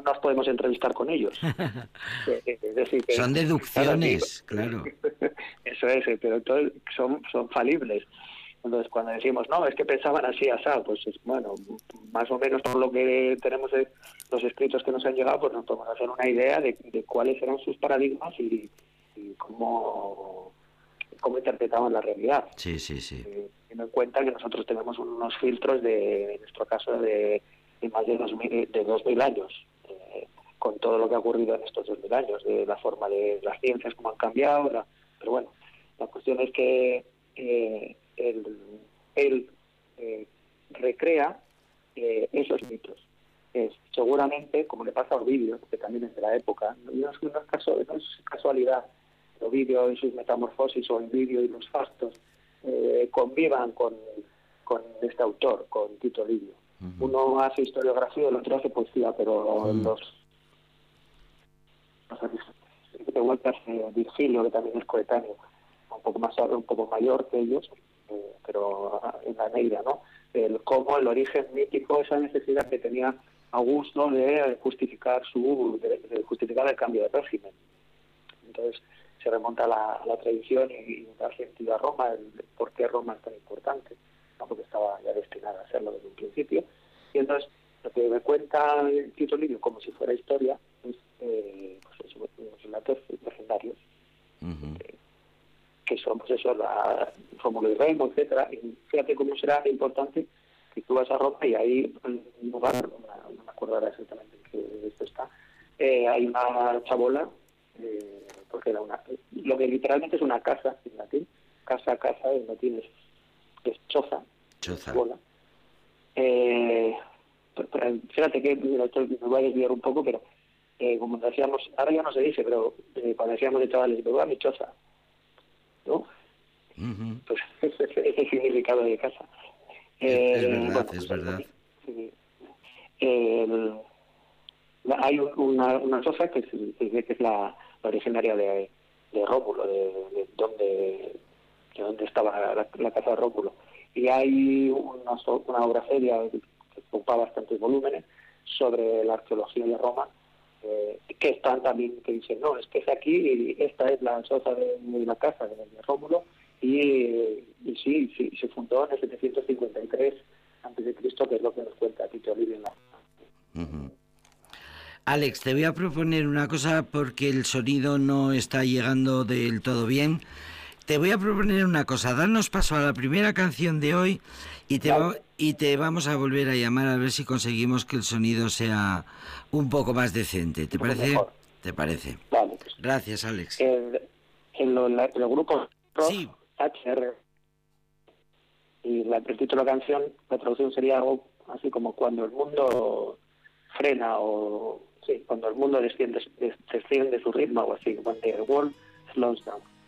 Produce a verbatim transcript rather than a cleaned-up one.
no nos podemos entrevistar con ellos. Es decir, que, son deducciones, claro. claro. Eso es, pero todo, son, son falibles. Entonces, cuando decimos, no, es que pensaban así, asá, pues bueno, más o menos por lo que tenemos de los escritos que nos han llegado, pues nos podemos hacer una idea de, de cuáles eran sus paradigmas y, y cómo, cómo interpretaban la realidad. Sí, sí, sí. Eh, teniendo en cuenta que nosotros tenemos unos filtros, de, en nuestro caso, de, de más de dos mil, de dos mil años, eh, con todo lo que ha ocurrido en estos dos mil años, de la forma de las ciencias, cómo han cambiado, la, pero bueno, la cuestión es que eh, él, él eh, recrea eh, esos mitos. Es, seguramente, como le pasa a Ovidio, que también es de la época, no, no, es, no, es, caso, no es casualidad, Ovidio y sus metamorfosis, o Ovidio y los fastos, eh, convivan con, con este autor, con Tito Livio. Uh-huh. Uno hace historiografía, el otro hace poesía, pero uh-huh. los... de vuelta eh, Virgilio, que también es coetáneo, un poco más un poco mayor que ellos, eh, pero en la Neira, ¿no? El cómo el origen mítico, esa necesidad que tenía Augusto de justificar su de, de justificar el cambio de régimen. Entonces se remonta a la, a la tradición y, y da sentido a Roma, el, el por qué Roma es tan importante, ¿no? Porque estaba ya destinada a hacerlo desde un principio. Y entonces lo que me cuenta Tito Livio, como si fuera historia, es eh, pues eso, los relatos legendarios. Uh-huh. eh, que son, pues eso, la Rómulo y Remo, etcétera. Y fíjate cómo será importante que tú vas a Roma y ahí, en un lugar, no, no me acuerdo ahora exactamente en qué esto está, eh, hay una chabola, eh, porque era una, lo que literalmente es una casa en latín, casa, casa, en latín es, es choza, choza. Chabola. Eh, pero, pero, fíjate que mira, esto me voy a desviar un poco, pero eh, como decíamos, ahora ya no se dice, pero eh, cuando decíamos de chavales, me voy a mi choza, ¿no? Uh-huh. Pues ese es el significado de casa. Eh, es verdad, bueno, es pues, verdad. Sí, el, la, hay un, una, una choza que es, que es la, la originaria de, de Rómulo, de, de donde de donde estaba la, la casa de Rómulo. Y hay una, una obra seria que ocupa bastantes volúmenes sobre la arqueología de Roma, eh, que están también, que dicen, no, es que es aquí y esta es la choza de, de la casa de, de Rómulo, y, y sí, sí, se fundó en el setecientos cincuenta y tres antes de Cristo, que es lo que nos cuenta Tito Livio en la... Uh-huh. Alex, te voy a proponer una cosa porque el sonido no está llegando del todo bien. Te voy a proponer una cosa, danos paso a la primera canción de hoy y te, va, y te vamos a volver a llamar a ver si conseguimos que el sonido sea un poco más decente. ¿Te parece? Mejor. ¿Te parece? Vale. Gracias, Alex. El, el, el, el grupo rock, sí. H R, y la, el título de la canción, la traducción sería algo así como cuando el mundo frena, o sí, cuando el mundo desciende, desciende de su ritmo, o así, when the world slows down.